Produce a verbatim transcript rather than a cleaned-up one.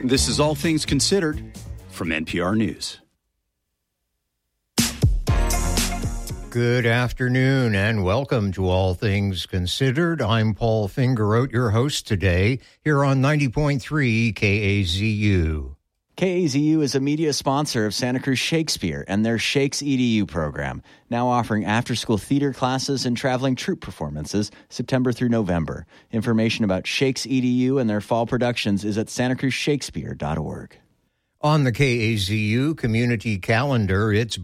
This is All Things Considered from N P R News. Good afternoon and welcome to All Things Considered. I'm Paul Fingeroth, your host today, here on ninety point three K A Z U. K A Z U is a media sponsor of Santa Cruz Shakespeare and their Shakes E D U program, now offering after-school theater classes and traveling troupe performances September through November. Information about Shakes E D U and their fall productions is at santa cruz shakespeare dot org. On the K A Z U community calendar, it's